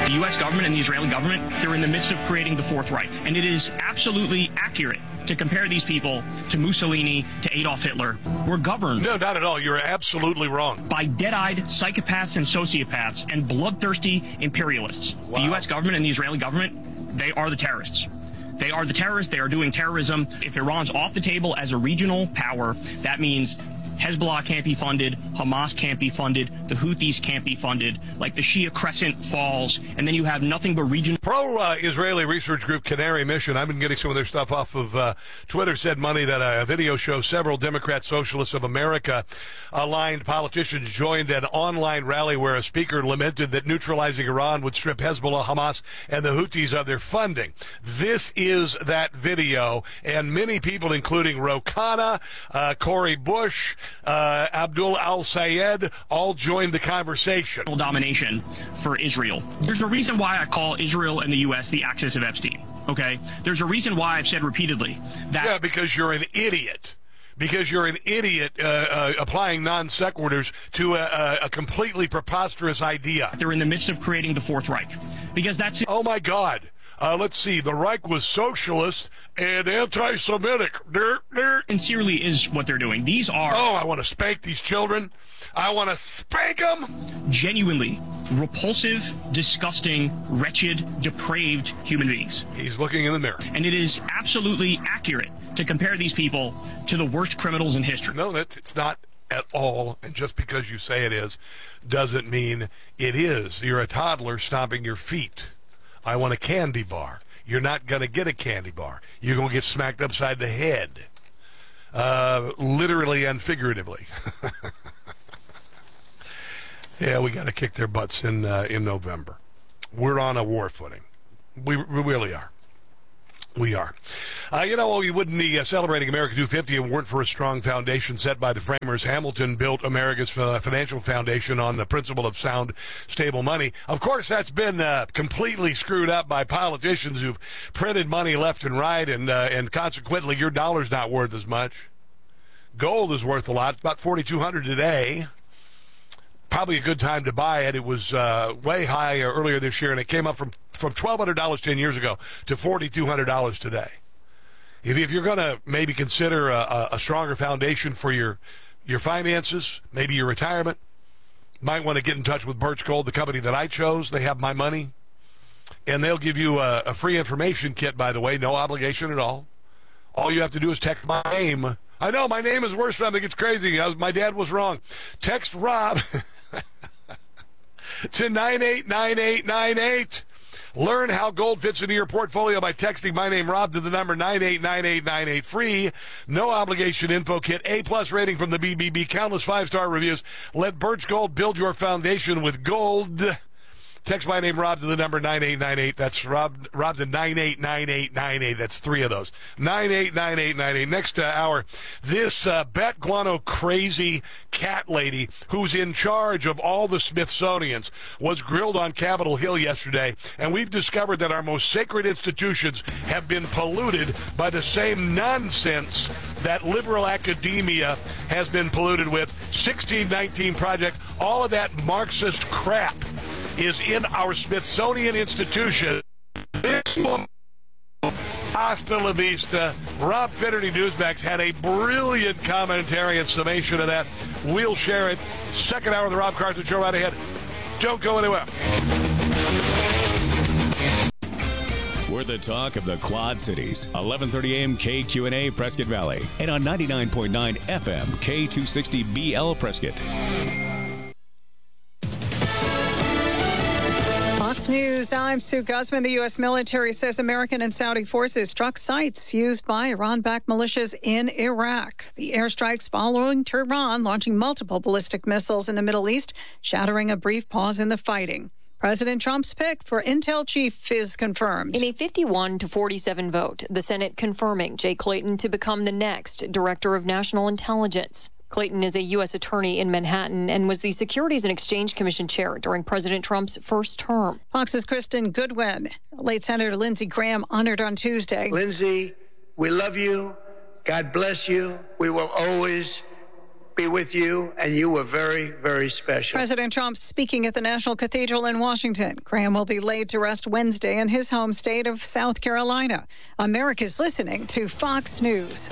The U.S. government and the Israeli government, they're in the midst of creating the Fourth Reich. And it is absolutely accurate to compare these people to Mussolini, to Adolf Hitler. We're governed. No, not at all. You're absolutely wrong. By dead-eyed psychopaths and sociopaths and bloodthirsty imperialists. Wow. The U.S. government and the Israeli government, they are the terrorists. They are the terrorists. They are doing terrorism. If Iran's off the table as a regional power, that means Hezbollah can't be funded, Hamas can't be funded, the Houthis can't be funded, like the Shia Crescent falls, and then you have nothing but regional. Pro-Israeli research group Canary Mission, I've been getting some of their stuff off of Twitter, said Monday that a video shows several Democrat Socialists of America aligned politicians joined an online rally where a speaker lamented that neutralizing Iran would strip Hezbollah, Hamas, and the Houthis of their funding. This is that video, and many people, including Ro Khanna, Cori Bush, Abdul al-Sayed, all joined the conversation. Domination for Israel. There's a reason why I call Israel and the U.S. the axis of Epstein, okay? There's a reason why I've said repeatedly that... Yeah, because you're an idiot. Because you're an idiot applying non sequiturs to a completely preposterous idea. They're in the midst of creating the Fourth Reich. Because that's... Oh, my God. Let's see. The Reich was socialist and anti-Semitic. Sincerely is what they're doing. These are... Oh, I want to spank these children. I want to spank them. Genuinely repulsive, disgusting, wretched, depraved human beings. He's looking in the mirror. And it is absolutely accurate to compare these people to the worst criminals in history. No, it's not at all. And just because you say it is doesn't mean it is. You're a toddler stomping your feet. I want a candy bar. You're not going to get a candy bar. You're going to get smacked upside the head, literally and figuratively. Yeah, we got to kick their butts in November. We're on a war footing. We really are. We are. We wouldn't be celebrating America 250 if it weren't for a strong foundation set by the framers. Hamilton built America's financial foundation on the principle of sound, stable money. Of course, that's been completely screwed up by politicians who've printed money left and right, and consequently, your dollar's not worth as much. Gold is worth a lot, about $4,200 today. Probably a good time to buy it. It was way high earlier this year, and it came up from $1,200 10 years ago to $4,200 today. If you're going to maybe consider a stronger foundation for your finances, maybe your retirement, might want to get in touch with Birch Gold, the company that I chose. They have my money, and they'll give you a free information kit, by the way, no obligation at all. All you have to do is text my name. I know, my name is worth something. It's crazy. My dad was wrong. Text Rob to 989898. Learn how gold fits into your portfolio by texting my name, Rob, to the number 989898. Free, no obligation info kit, A+ rating from the BBB, countless 5-star reviews. Let Birch Gold build your foundation with gold. Text my name, Rob, to the number 9898. That's Rob to 989898. That's three of those. 989898. Next hour, this bat guano crazy cat lady who's in charge of all the Smithsonians was grilled on Capitol Hill yesterday, and we've discovered that our most sacred institutions have been polluted by the same nonsense that liberal academia has been polluted with. 1619 Project, all of that Marxist crap is in our Smithsonian institution. This woman, hasta la vista. Rob Finnerty Newsmax had a brilliant commentary and summation of that. We'll share it. Second hour of the Rob Carson Show right ahead. Don't go anywhere. We're the talk of the Quad Cities. 1130 AM KQNA Prescott Valley. And on 99.9 FM K260BL Prescott. Fox News, I'm Sue Guzman. The U.S. military says American and Saudi forces struck sites used by Iran-backed militias in Iraq. The airstrikes following Tehran launching multiple ballistic missiles in the Middle East, shattering a brief pause in the fighting. President Trump's pick for Intel chief is confirmed. In a 51-47 vote, the Senate confirming Jay Clayton to become the next Director of National Intelligence. Clayton is a U.S. attorney in Manhattan and was the Securities and Exchange Commission chair during President Trump's first term. Fox's Kristen Goodwin. Late Senator Lindsey Graham honored on Tuesday. Lindsey, we love you. God bless you. We will always be with you, and you were very, very special. President Trump speaking at the National Cathedral in Washington. Graham will be laid to rest Wednesday in his home state of South Carolina. America's listening to Fox News.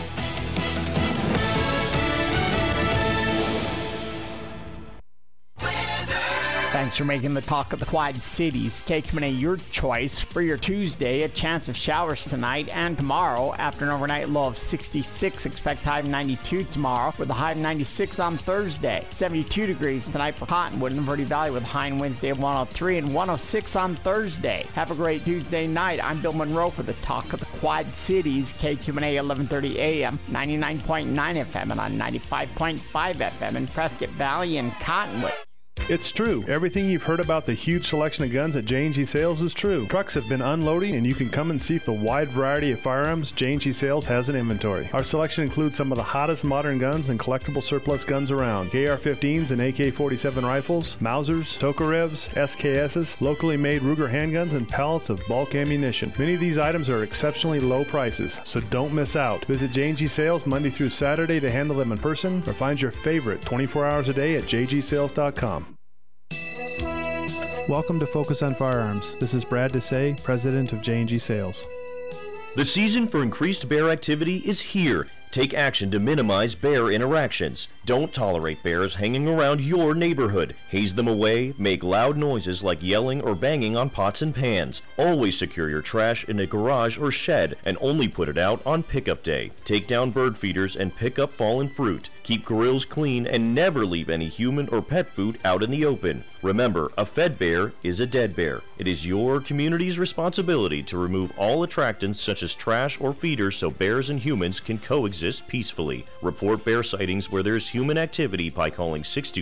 Thanks for making the talk of the Quad Cities. KQNA, your choice for your Tuesday. A chance of showers tonight and tomorrow. After an overnight low of 66, expect high of 92 tomorrow with a high of 96 on Thursday. 72 degrees tonight for Cottonwood and Verde Valley with a high in Wednesday of 103 and 106 on Thursday. Have a great Tuesday night. I'm Bill Monroe for the talk of the Quad Cities. KQNA 1130 AM, 99.9 FM and on 95.5 FM in Prescott Valley and Cottonwood. It's true. Everything you've heard about the huge selection of guns at J&G Sales is true. Trucks have been unloading, and you can come and see the wide variety of firearms J&G Sales has in inventory. Our selection includes some of the hottest modern guns and collectible surplus guns around. AR-15s and AK-47 rifles, Mausers, Tokarevs, SKSs, locally made Ruger handguns, and pallets of bulk ammunition. Many of these items are exceptionally low prices, so don't miss out. Visit J&G Sales Monday through Saturday to handle them in person, or find your favorite 24 hours a day at jgsales.com. Welcome to Focus on Firearms. This is Brad Desai, president of J&G Sales. The season for increased bear activity is here. Take action to minimize bear interactions. Don't tolerate bears hanging around your neighborhood. Haze them away, make loud noises like yelling or banging on pots and pans. Always secure your trash in a garage or shed and only put it out on pickup day. Take down bird feeders and pick up fallen fruit. Keep grills clean and never leave any human or pet food out in the open. Remember, a fed bear is a dead bear. It is your community's responsibility to remove all attractants such as trash or feeders so bears and humans can coexist peacefully. Report bear sightings where there's human activity by calling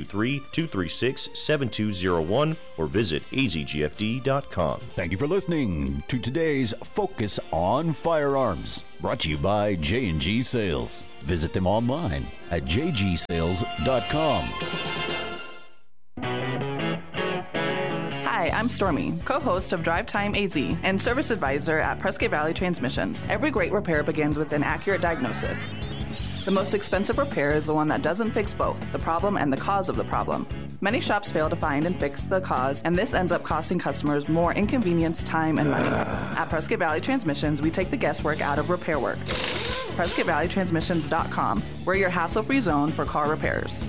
623-236-7201 or visit azgfd.com. Thank you for listening to today's Focus on Firearms, brought to you by J&G Sales. Visit them online at jgsales.com. Hi, I'm Stormy, co-host of Drive Time AZ and service advisor at Prescott Valley Transmissions. Every great repair begins with an accurate diagnosis. The most expensive repair is the one that doesn't fix both, the problem and the cause of the problem. Many shops fail to find and fix the cause, and this ends up costing customers more inconvenience, time, and money. At Prescott Valley Transmissions, we take the guesswork out of repair work. PrescottValleyTransmissions.com. We're your hassle-free zone for car repairs.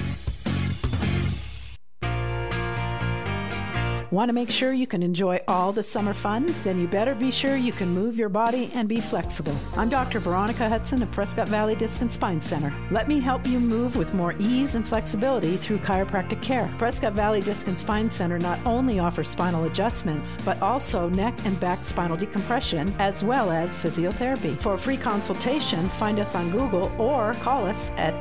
Want to make sure you can enjoy all the summer fun? Then you better be sure you can move your body and be flexible. I'm Dr. Veronica Hudson of Prescott Valley Disc and Spine Center. Let me help you move with more ease and flexibility through chiropractic care. Prescott Valley Disc and Spine Center not only offers spinal adjustments, but also neck and back spinal decompression, as well as physiotherapy. For a free consultation, find us on Google or call us at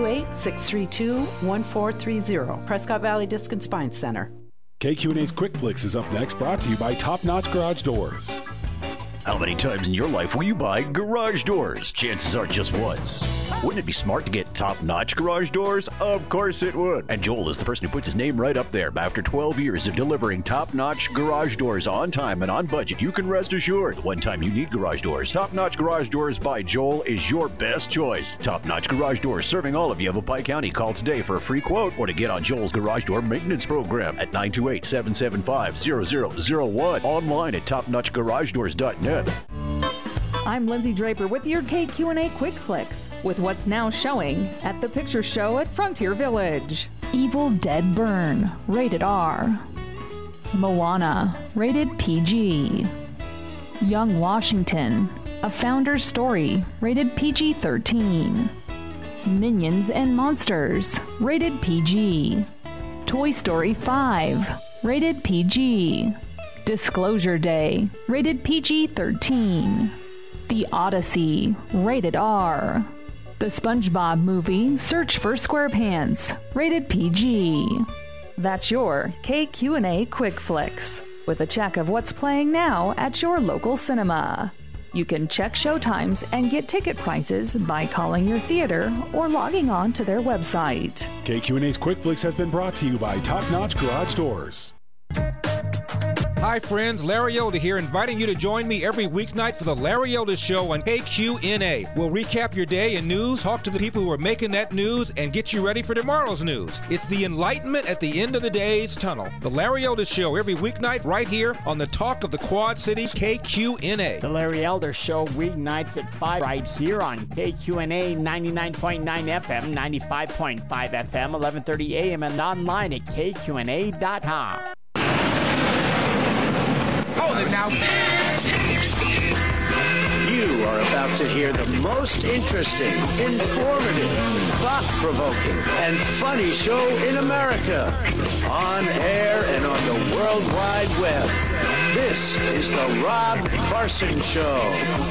928-632-1430. Prescott Valley Disc and Spine Center. KQNA's Quick Flicks is up next, brought to you by Top Notch Garage Doors. How many times in your life will you buy garage doors? Chances are just once. Wouldn't it be smart to get top-notch garage doors? Of course it would. And Joel is the person who puts his name right up there. After 12 years of delivering top-notch garage doors on time and on budget, you can rest assured the one time you need garage doors, Top-Notch Garage Doors by Joel is your best choice. Top-Notch Garage Doors serving all of Yavapai County. Call today for a free quote or to get on Joel's garage door maintenance program at 928-775-0001. Online at topnotchgaragedoors.net. I'm Lindsay Draper with your KQNA Quick Flicks with what's now showing at the Picture Show at Frontier Village. Evil Dead Burn, rated R. Moana, rated PG. Young Washington, A Founder's Story, rated PG-13. Minions and Monsters, rated PG. Toy Story 5, rated PG. Disclosure Day, rated PG-13. The Odyssey, rated R. The SpongeBob Movie, Search for SquarePants, rated PG. That's your KQNA Quick Flicks, with a check of what's playing now at your local cinema. You can check showtimes and get ticket prices by calling your theater or logging on to their website. KQNA's Quick Flicks has been brought to you by Top Notch Garage Doors. Hi friends, Larry Elder here, inviting you to join me every weeknight for the Larry Elder Show on KQNA. We'll recap your day in news, talk to the people who are making that news, and get you ready for tomorrow's news. It's the enlightenment at the end of the day's tunnel. The Larry Elder Show every weeknight right here on the Talk of the Quad Cities, KQNA. The Larry Elder Show weeknights at 5 right here on KQNA 99.9 FM, 95.5 FM, 1130 AM, and online at KQNA.com. Hold it now. You are about to hear the most interesting, informative, thought-provoking, and funny show in America. On air and on the World Wide Web. This is the Rob Carson Show.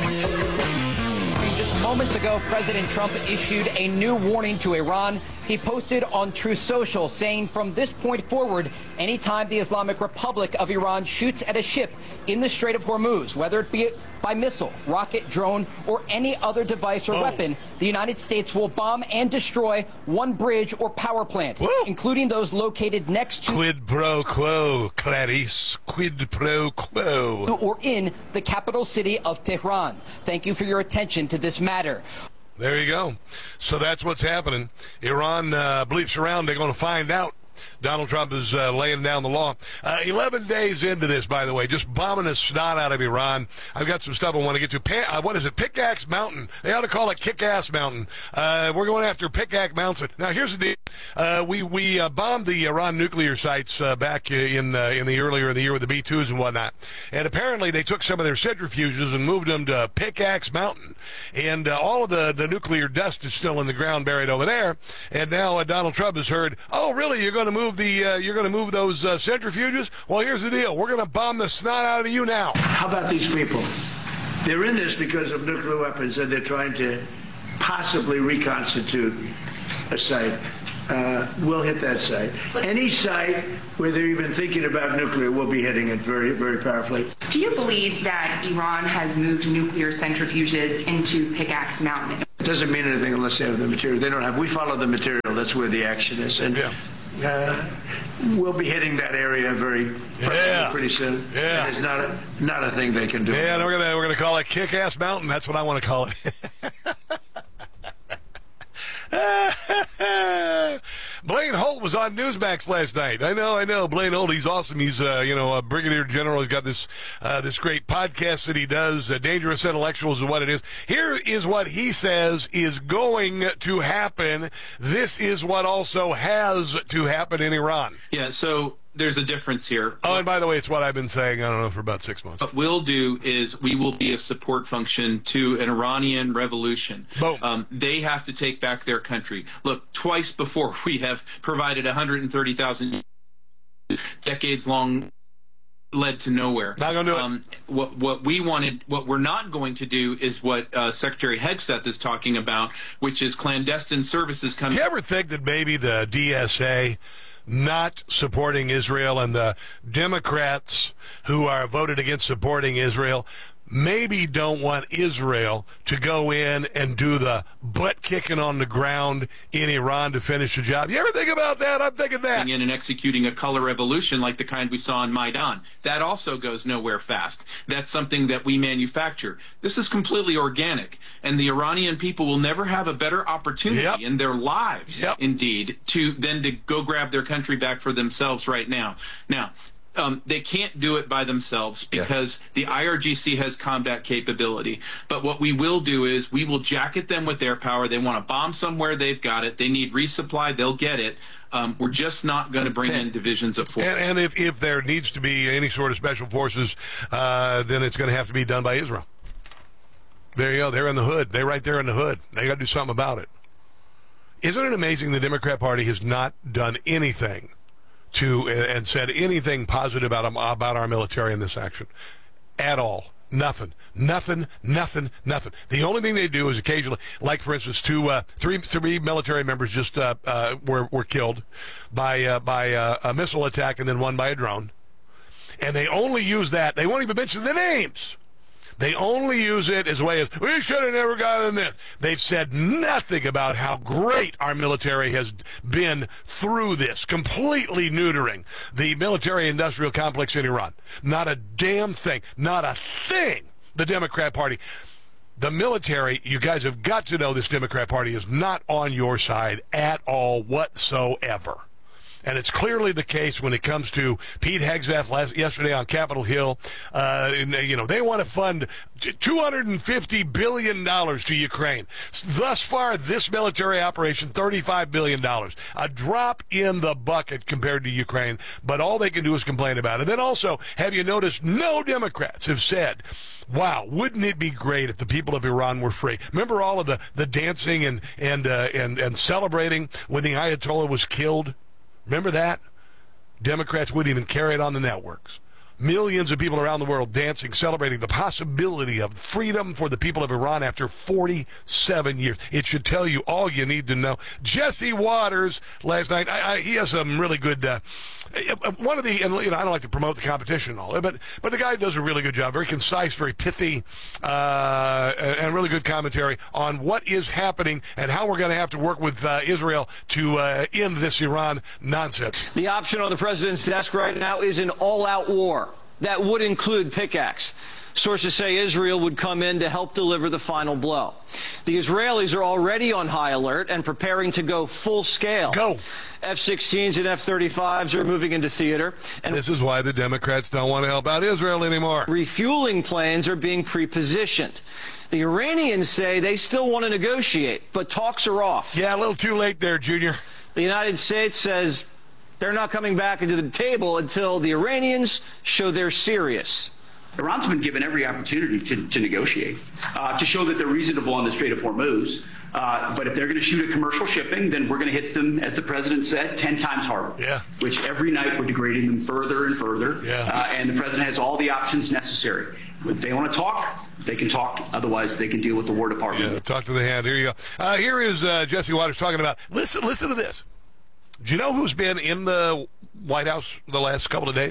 Just moments ago, President Trump issued a new warning to Iran. He posted on Truth Social saying from this point forward, anytime the Islamic Republic of Iran shoots at a ship in the Strait of Hormuz, whether it be by missile, rocket, drone, or any other device or weapon, the United States will bomb and destroy one bridge or power plant, including those located next to... Quid pro quo, Clarice. Quid pro quo. ...or in the capital city of Tehran. Thank you for your attention to this matter. There you go. So that's what's happening. Iran bleeps around. They're going to find out. Donald Trump is laying down the law. 11 days into this, by the way, just bombing the snot out of Iran. I've got some stuff I want to get to. What is it? Pickaxe Mountain. They ought to call it Kick-Ass Mountain. We're going after Pickaxe Mountain. Now, here's the deal. We bombed the Iran nuclear sites back in the earlier in the year with the B-2s and whatnot. And apparently they took some of their centrifuges and moved them to Pickaxe Mountain. And all of the nuclear dust is still in the ground buried over there. And now Donald Trump has heard, oh, really? You're going to move those centrifuges? Well, here's the deal. We're going to bomb the snot out of you now. How about these people? They're in this because of nuclear weapons, and they're trying to possibly reconstitute a site. We'll hit that site. Any site where they're even thinking about nuclear, we'll be hitting it very, very powerfully. Do you believe that Iran has moved nuclear centrifuges into Pickaxe Mountain? It doesn't mean anything unless they have the material. They don't have. We follow the material. That's where the action is. And we'll be hitting that area pretty soon. Yeah. And it's not a thing they can do. Yeah, and we're gonna call it Kick-Ass Mountain. That's what I want to call it. Blaine Holt was on Newsmax last night. I know. Blaine Holt, he's awesome. He's, a brigadier general. He's got this great podcast that he does. Dangerous Intellectuals is what it is. Here is what he says is going to happen. This is what also has to happen in Iran. Yeah, so there's a difference here. Oh, and by the way, it's what I've been saying, I don't know, for about 6 months. What we'll do is we will be a support function to an Iranian revolution. Boom. They have to take back their country. Look, twice before we have provided 130,000 decades-long led to nowhere. Not going to do it. What we're not going to do is what Secretary Hegseth is talking about, which is clandestine services coming. Do you ever think that maybe the DSA not supporting Israel and the Democrats who are voted against supporting Israel maybe don't want Israel to go in and do the butt kicking on the ground in Iran to finish the job? You ever think about that? I'm thinking that. In and executing a color revolution like the kind we saw in Maidan. That also goes nowhere fast. That's something that we manufacture. This is completely organic, and the Iranian people will never have a better opportunity in their lives, indeed, to go grab their country back for themselves right now. Now, they can't do it by themselves because the IRGC has combat capability. But what we will do is we will jacket them with air power. They want to bomb somewhere, they've got it. They need resupply, they'll get it. We're just not going to bring in divisions of force. And if there needs to be any sort of special forces, then it's going to have to be done by Israel. There you go. They're in the hood. They're right there in the hood. They got to do something about it. Isn't it amazing the Democrat Party has not done anything and said anything positive about our military in this action at all? Nothing. The only thing they do is occasionally, like for instance, three military members just were killed by a missile attack, and then one by a drone. And they only use that. They won't even mention the names. They only use it as a way of, we should have never gotten this. They've said nothing about how great our military has been through this, completely neutering the military-industrial complex in Iran. Not a damn thing. Not a thing. The Democrat Party. The military, you guys have got to know this Democrat Party is not on your side at all whatsoever. And it's clearly the case when it comes to Pete Hegseth yesterday on Capitol Hill. They want to fund $250 billion to Ukraine. Thus far, this military operation, $35 billion. A drop in the bucket compared to Ukraine, but all they can do is complain about it. And then also, have you noticed no Democrats have said, wow, wouldn't it be great if the people of Iran were free? Remember all of the dancing and celebrating when the Ayatollah was killed? Remember that? Democrats wouldn't even carry it on the networks. Millions of people around the world dancing, celebrating the possibility of freedom for the people of Iran after 47 years. It should tell you all you need to know. Jesse Waters last night, he has some really good, I don't like to promote the competition and all, but the guy does a really good job, very concise, very pithy, and really good commentary on what is happening and how we're going to have to work with Israel to end this Iran nonsense. The option on the president's desk right now is an all-out war. That would include pickaxe. Sources say Israel would come in to help deliver the final blow. The Israelis are already on high alert and preparing to go full scale. Go. F-16s and F-35s are moving into theater. And this is why the Democrats don't want to help out Israel anymore. Refueling planes are being pre-positioned. The Iranians say they still want to negotiate, but talks are off. Yeah, a little too late there, Junior. The United States says they're not coming back into the table until the Iranians show they're serious. Iran's been given every opportunity to negotiate, to show that they're reasonable on the Strait of Hormuz. But if they're going to shoot at commercial shipping, then we're going to hit them, as the president said, 10 times harder. Yeah. Which every night we're degrading them further and further. Yeah. And the president has all the options necessary. If they want to talk, they can talk. Otherwise, they can deal with the War Department. Yeah, talk to the hand. Here you go. Here is Jesse Waters talking about. Listen to this. Do you know who's been in the White House the last couple of days?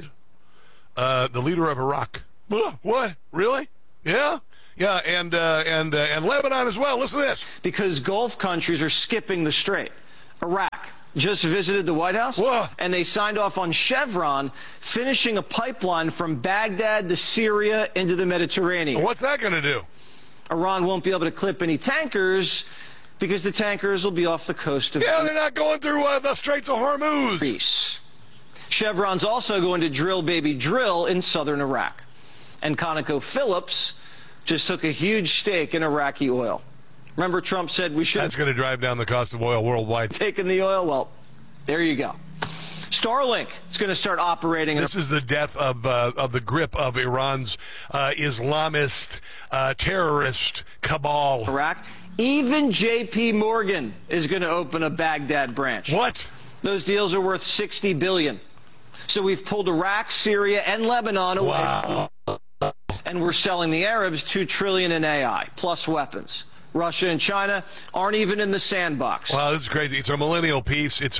The leader of Iraq. What? Really? Yeah? Yeah, and Lebanon as well. Listen to this. Because Gulf countries are skipping the strait. Iraq just visited the White House, and they signed off on Chevron finishing a pipeline from Baghdad to Syria into the Mediterranean. What's that going to do? Iran won't be able to clip any tankers because the tankers will be off the coast of... Yeah, they're not going through the Straits of Hormuz. Greece. Chevron's also going to drill, baby, drill in southern Iraq. And ConocoPhillips just took a huge stake in Iraqi oil. Remember Trump said we should... That's going to drive down the cost of oil worldwide. Taking the oil? Well, there you go. Starlink is going to start operating. This is the death of the grip of Iran's Islamist terrorist cabal. Iraq. Even J.P. Morgan is going to open a Baghdad branch. What? Those deals are worth $60 billion. So we've pulled Iraq, Syria, and Lebanon away. Wow. And we're selling the Arabs $2 trillion in AI, plus weapons. Russia and China aren't even in the sandbox. Wow, this is crazy. It's a millennial peace. It's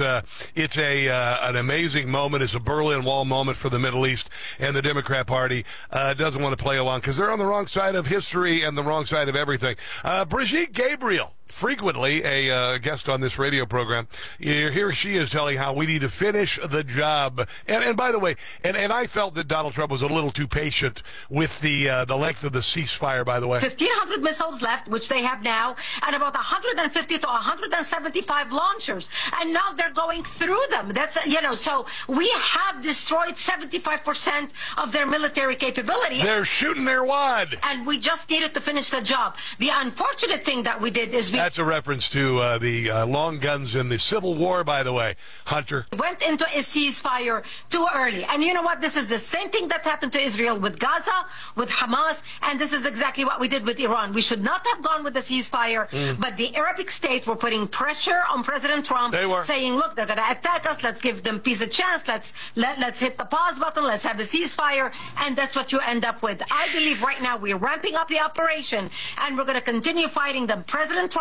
an amazing moment. It's a Berlin Wall moment for the Middle East, and the Democrat Party doesn't want to play along because they're on the wrong side of history and the wrong side of everything. Brigitte Gabriel, frequently a guest on this radio program, here she is telling how we need to finish the job. And by the way, and I felt that Donald Trump was a little too patient with the length of the ceasefire, by the way. 1,500 missiles left, which they have now, and about 150 to 175 launchers. And now they're going through them. That's, so we have destroyed 75% of their military capability. They're shooting their wad. And we just needed to finish the job. The unfortunate thing that we did is That's a reference to the long guns in the Civil War, by the way, Hunter. Went into a ceasefire too early. And you know what? This is the same thing that happened to Israel with Gaza, with Hamas, and this is exactly what we did with Iran. We should not have gone with the ceasefire, but the Arabic states were putting pressure on President Trump, saying, look, they're going to attack us. Let's give them peace a chance. Let's hit the pause button. Let's have a ceasefire. And that's what you end up with. I believe right now we're ramping up the operation, and we're going to continue fighting them. President Trump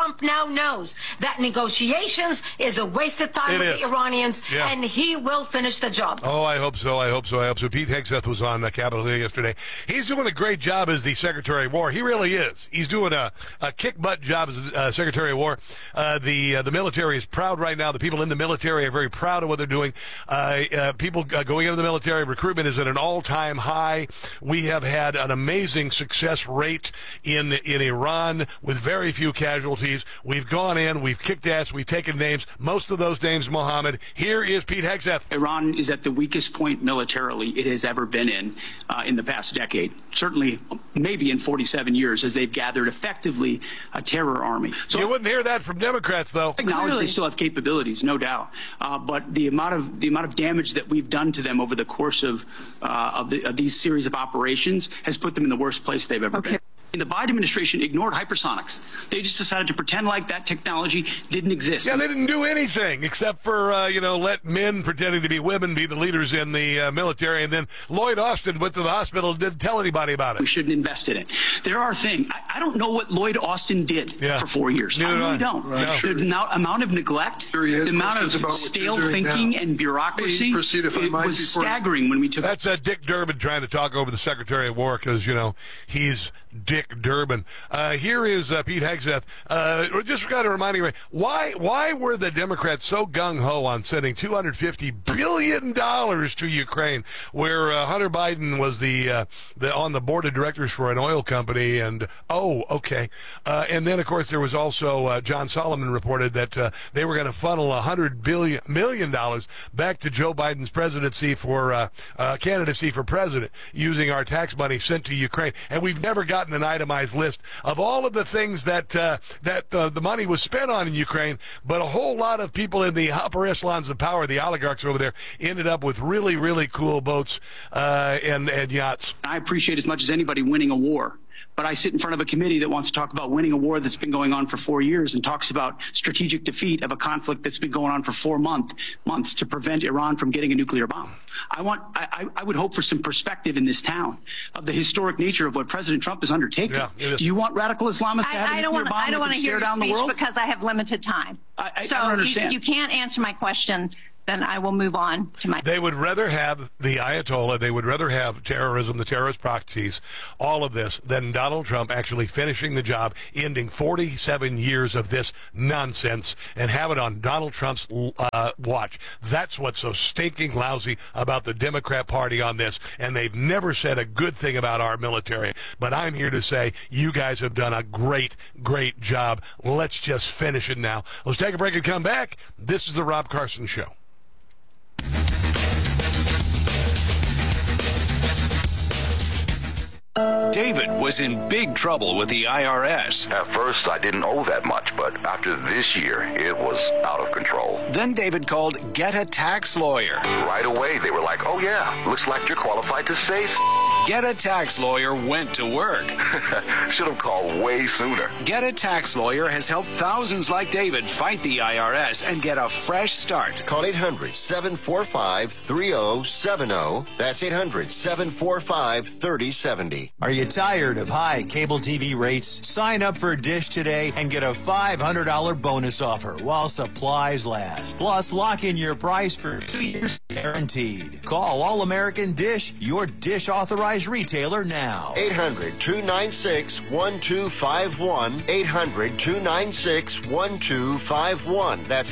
Trump now knows that negotiations is a wasted time with the Iranians, and he will finish the job. Oh, I hope so. Pete Hegseth was on Capitol Hill yesterday. He's doing a great job as the Secretary of War. He really is. He's doing a kick-butt job as Secretary of War. The military is proud right now. The people in the military are very proud of what they're doing. People going into the military, recruitment is at an all-time high. We have had an amazing success rate in Iran with very few casualties. We've gone in, we've kicked ass, we've taken names. Most of those names, Mohammed. Here is Pete Hegseth. Iran is at the weakest point militarily it has ever been in the past decade. Certainly, maybe in 47 years, as they've gathered effectively a terror army. So you wouldn't hear that from Democrats, though. I acknowledge they still have capabilities, no doubt. But the amount of damage that we've done to them over the course of these series of operations has put them in the worst place they've ever been. The Biden administration ignored hypersonics. They just decided to pretend like that technology didn't exist. Yeah, they didn't do anything except for, let men pretending to be women be the leaders in the military. And then Lloyd Austin went to the hospital and didn't tell anybody about it. We shouldn't invest in it. There are things. I don't know what Lloyd Austin did for 4 years. I really don't. Right. The amount of neglect, the amount of stale thinking and bureaucracy, it was staggering when we took. That's Dick Durbin trying to talk over the Secretary of War because, he's Dick Durbin. Here is Pete Hegseth. Just got to remind you, why were the Democrats so gung-ho on sending $250 billion to Ukraine, where Hunter Biden was the on the board of directors for an oil company, and and then, of course, there was also John Solomon reported that they were going to funnel $100 million back to Joe Biden's presidency for candidacy for president using our tax money sent to Ukraine, and we've never gotten an itemized list of all of the things that the money was spent on in Ukraine, but a whole lot of people in the upper echelons of power, the oligarchs over there, ended up with really, really cool boats and yachts. I appreciate as much as anybody winning a war. But I sit in front of a committee that wants to talk about winning a war that's been going on for 4 years and talks about strategic defeat of a conflict that's been going on for 4 months to prevent Iran from getting a nuclear bomb. I would hope for some perspective in this town of the historic nature of what President Trump is undertaking. Do you want radical Islamists to have a nuclear bomb? I don't want to hear your speech because I have limited time. I don't understand. You can't answer my question. Then I will move on to my... They would rather have the Ayatollah, they would rather have terrorism, the terrorist proxies, all of this, than Donald Trump actually finishing the job, ending 47 years of this nonsense, and have it on Donald Trump's watch. That's what's so stinking lousy about the Democrat Party on this, and they've never said a good thing about our military. But I'm here to say you guys have done a great, great job. Let's just finish it now. Let's take a break and come back. This is the Rob Carson Show. David was in big trouble with the IRS. At first, I didn't owe that much, but after this year, it was out of control. Then David called Get a Tax Lawyer. Right away, they were like, oh yeah, looks like you're qualified to save. Get a Tax Lawyer went to work. Should have called way sooner. Get a Tax Lawyer has helped thousands like David fight the IRS and get a fresh start. Call 800-745-3070. That's 800-745-3070. Are you tired of high cable TV rates? Sign up for Dish today and get a $500 bonus offer while supplies last. Plus, lock in your price for 2 years guaranteed. Call All American Dish, your Dish authorized retailer now. 800-296-1251. 800-296-1251. That's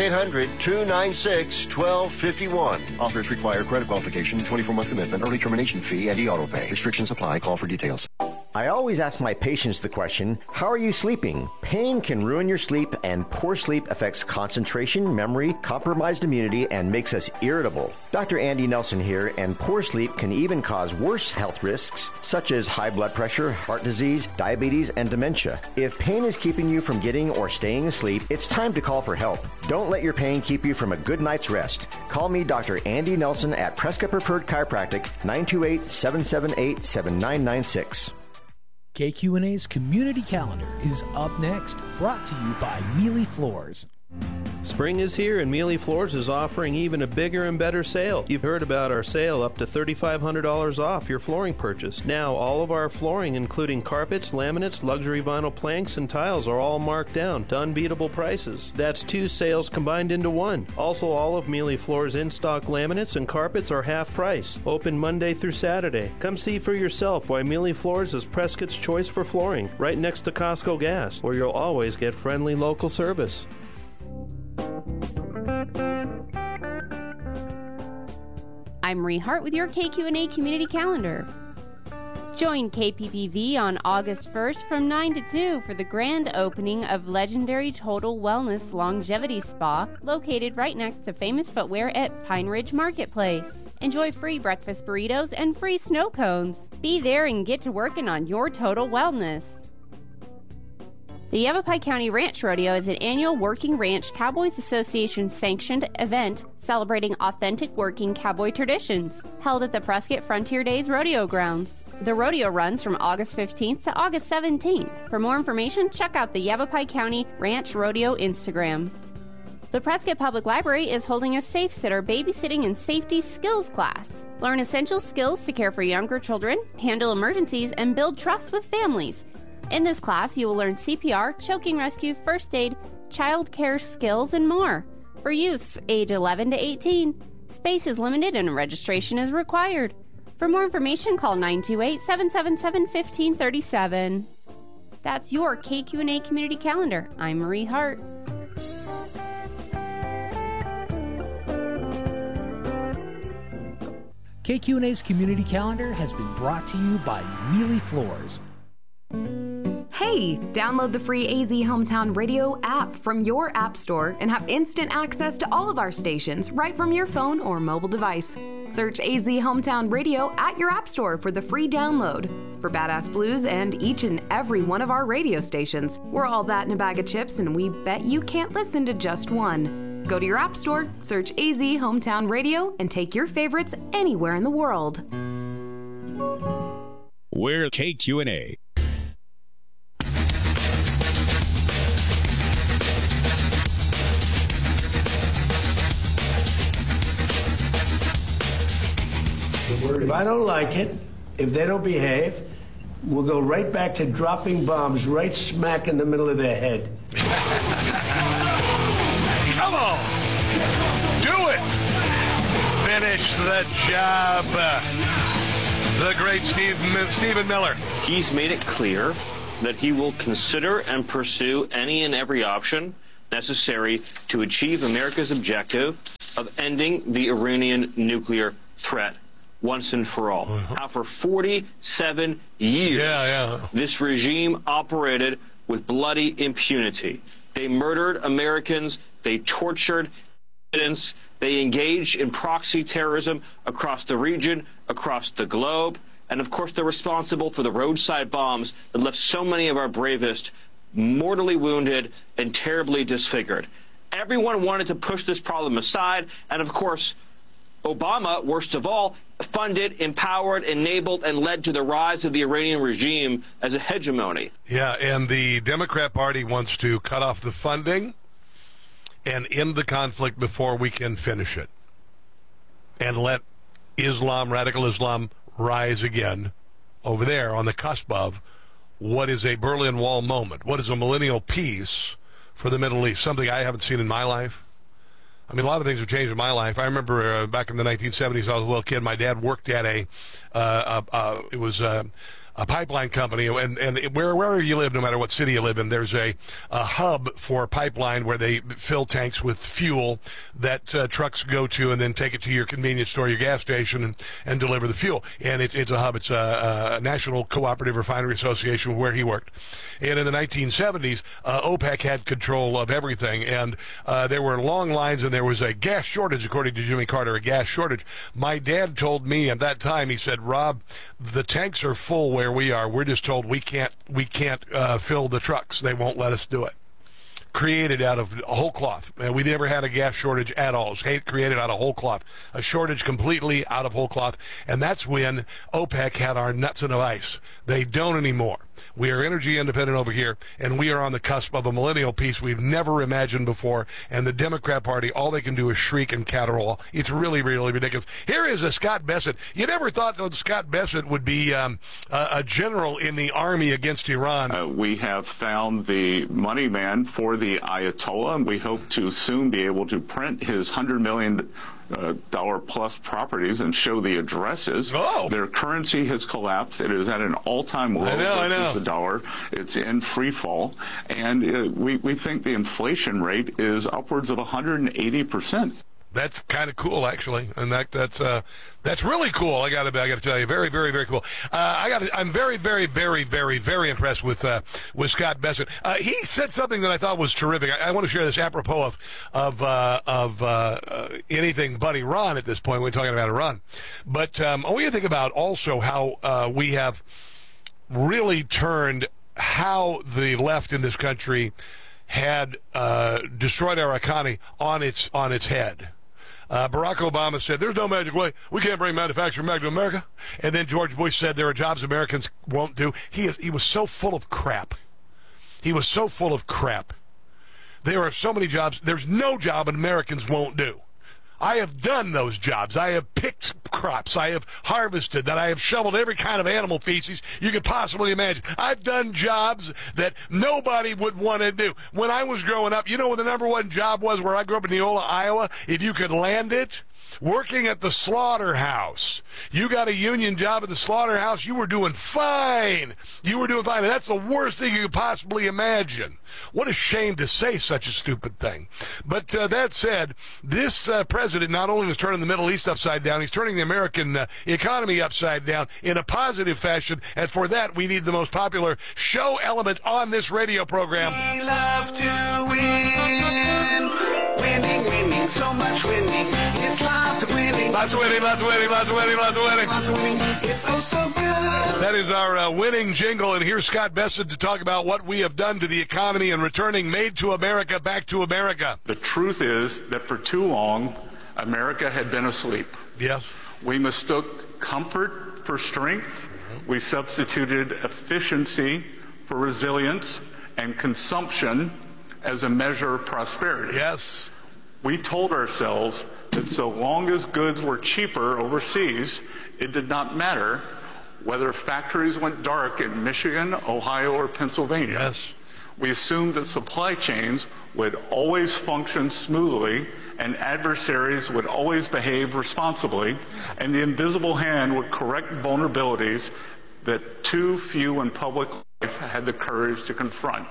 800-296-1251. Offers require credit qualification, 24-month commitment, early termination fee, and e-auto pay. Restrictions apply. Call for details. I always ask my patients the question, how are you sleeping? Pain can ruin your sleep, and poor sleep affects concentration, memory, compromised immunity, and makes us irritable. Dr. Andy Nelson here, and poor sleep can even cause worse health risks, such as high blood pressure, heart disease, diabetes, and dementia. If pain is keeping you from getting or staying asleep, it's time to call for help. Don't let your pain keep you from a good night's rest. Call me, Dr. Andy Nelson, at Prescott Preferred Chiropractic, 928-778-7996. KQNA's Community Calendar is up next, brought to you by Mealy Floors. Spring is here and Mealy Floors is offering even a bigger and better sale. You've heard about our sale up to $3,500 off your flooring purchase. Now, all of our flooring, including carpets, laminates, luxury vinyl planks, and tiles, are all marked down to unbeatable prices. That's 2 sales combined into one. Also, all of Mealy Floors' in-stock laminates and carpets are half price. Open Monday through Saturday. Come see for yourself why Mealy Floors is Prescott's choice for flooring, right next to Costco Gas, where you'll always get friendly local service. I'm Marie Hart with your KQ&A Community Calendar. Join KPPV on August 1st from 9 to 2 for the grand opening of legendary Total Wellness Longevity Spa, located right next to Famous Footwear at Pine Ridge Marketplace. Enjoy free breakfast burritos and free snow cones. Be there and get to working on your total wellness. The Yavapai County Ranch Rodeo is an annual Working Ranch Cowboys Association sanctioned event celebrating authentic working cowboy traditions, held at the Prescott Frontier Days Rodeo Grounds. The rodeo runs from August 15th to August 17th. For more information, check out the Yavapai County Ranch Rodeo Instagram. The Prescott Public Library is holding a Safe Sitter Babysitting and Safety Skills class. Learn essential skills to care for younger children, handle emergencies, and build trust with families. In this class, you will learn CPR, choking rescue, first aid, child care skills, and more. For youths age 11 to 18. Space is limited and registration is required. For more information, call 928-777-1537. That's your KQ&A Community Calendar. I'm Marie Hart. KQ&A's Community Calendar has been brought to you by Mealy Floors. Hey, download the free AZ Hometown Radio app from your app store and have instant access to all of our stations right from your phone or mobile device. Search AZ Hometown Radio at your app store for the free download. For Badass Blues and each and every one of our radio stations, we're all that in a bag of chips, and we bet you can't listen to just one. Go to your app store, search AZ Hometown Radio, and take your favorites anywhere in the world. We're KQ&A. If I don't like it, if they don't behave, we'll go right back to dropping bombs right smack in the middle of their head. Come on! Do it! Finish the job. The great Stephen Miller. He's made it clear that he will consider and pursue any and every option necessary to achieve America's objective of ending the Iranian nuclear threat once and for all. Now, for 47 years, this regime operated with bloody impunity. They murdered Americans, they tortured dissidents, they engaged in proxy terrorism across the region, across the globe, and of course they're responsible for the roadside bombs that left so many of our bravest mortally wounded and terribly disfigured. Everyone wanted to push this problem aside, and of course Obama, worst of all, funded, empowered, enabled, and led to the rise of the Iranian regime as a hegemony. Yeah, and the Democrat Party wants to cut off the funding and end the conflict before we can finish it. And let radical Islam, rise again over there on the cusp of what is a Berlin Wall moment, what is a millennial peace for the Middle East, something I haven't seen in my life. I mean, a lot of things have changed in my life. I remember back in the 1970s, I was a little kid. My dad worked at a pipeline company, and wherever you live, no matter what city you live in, there's a hub for pipeline where they fill tanks with fuel that trucks go to and then take it to your convenience store, your gas station, and deliver the fuel. And it's a hub. It's a National Cooperative Refinery Association where he worked. And in the 1970s, OPEC had control of everything, and there were long lines, and there was a gas shortage, according to Jimmy Carter, a gas shortage. My dad told me at that time, he said, "Rob, the tanks are full where we are. We're just told we can't fill the trucks. They won't let us do it." created out of whole cloth. We never had a gas shortage at all. It was created out of whole cloth. A shortage completely out of whole cloth. And that's when OPEC had our nuts in a vice. They don't anymore. We are energy independent over here, and we are on the cusp of a millennial peace we've never imagined before. And the Democrat Party, all they can do is shriek and caterwaul. It's really, really ridiculous. Here is a Scott Bessent. You never thought that Scott Bessent would be a general in the army against Iran. We have found the money man for the Ayatollah, and we hope to soon be able to print his $100 million plus properties and show the addresses. Oh. Their currency has collapsed. It is at an all-time low versus the dollar. It's in free fall, and we think the inflation rate is upwards of 180%. That's kind of cool, actually, and that's really cool. I got to tell you, very, very, very cool. I'm very, very, very, very, very impressed with Scott Bessent. He said something that I thought was terrific. I want to share this apropos of anything but Iran at this point. We're talking about Iran, but I want you to think about also how we have really turned how the left in this country had destroyed our economy on its head. Barack Obama said, there's no magic way. We can't bring manufacturing back to America. And then George Bush said there are jobs Americans won't do. He was so full of crap. He was so full of crap. There are so many jobs. There's no job Americans won't do. I have done those jobs. I have picked crops. I have harvested that. I have shoveled every kind of animal feces you could possibly imagine. I've done jobs that nobody would want to do. When I was growing up, you know what the number one job was where I grew up in Neola, Iowa? If you could land it, working at the slaughterhouse. You got a union job at the slaughterhouse, you were doing fine. You were doing fine. And that's the worst thing you could possibly imagine. What a shame to say such a stupid thing. But that said, this president not only is turning the Middle East upside down, he's turning the American economy upside down in a positive fashion. And for that, we need the most popular show element on this radio program. We love to win. Winning, winning, so much winning. It's lots of winning. Lots of winning, lots of winning, lots of winning, lots of winning. Lots of winning. It's oh so good. That is our winning jingle, and here's Scott Bessent to talk about what we have done to the economy and returning Made to America back to America. The truth is that for too long, America had been asleep. Yes. We mistook comfort for strength. We substituted efficiency for resilience and consumption as a measure of prosperity. Yes. We told ourselves that so long as goods were cheaper overseas, it did not matter whether factories went dark in Michigan, Ohio, or Pennsylvania. Yes. We assumed that supply chains would always function smoothly and adversaries would always behave responsibly, and the invisible hand would correct vulnerabilities that too few in public life had the courage to confront.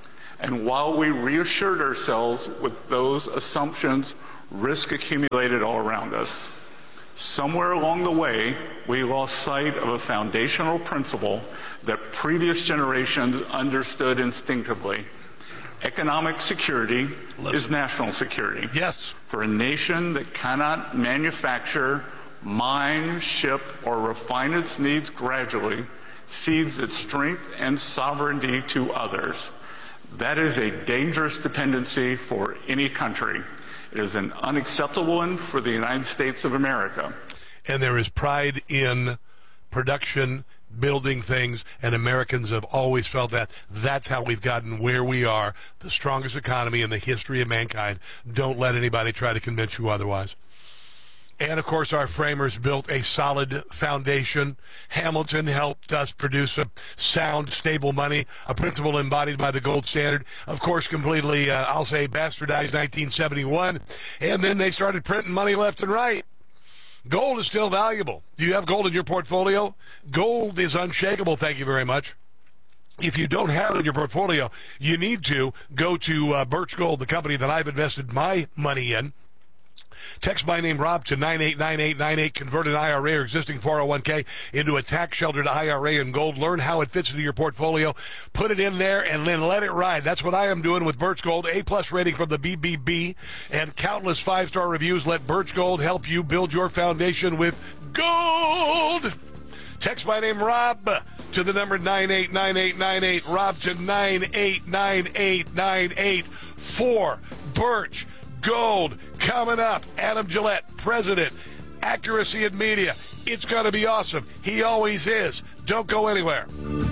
And while we reassured ourselves with those assumptions, risk accumulated all around us. Somewhere along the way, we lost sight of a foundational principle that previous generations understood instinctively. Economic security is national security. Yes. For a nation that cannot manufacture, mine, ship, or refine its needs gradually, cedes its strength and sovereignty to others. That is a dangerous dependency for any country. It is an unacceptable one for the United States of America. And there is pride in production, building things, and Americans have always felt that. That's how we've gotten where we are, the strongest economy in the history of mankind. Don't let anybody try to convince you otherwise. And, of course, our framers built a solid foundation. Hamilton helped us produce a sound, stable money, a principle embodied by the gold standard. Of course, completely, I'll say, bastardized 1971. And then they started printing money left and right. Gold is still valuable. Do you have gold in your portfolio? Gold is unshakable, thank you very much. If you don't have it in your portfolio, you need to go to Birch Gold, the company that I've invested my money in. Text my name, Rob, to 989898. Convert an IRA or existing 401k into a tax-sheltered IRA in gold. Learn how it fits into your portfolio. Put it in there and then let it ride. That's what I am doing with Birch Gold. A-plus rating from the BBB and countless five-star reviews. Let Birch Gold help you build your foundation with gold. Text my name, Rob, to the number 989898. Rob to 989898. 4 Birch Gold coming up. Adam Gillette, president, Accuracy in Media. It's going to be awesome. He always is. Don't go anywhere.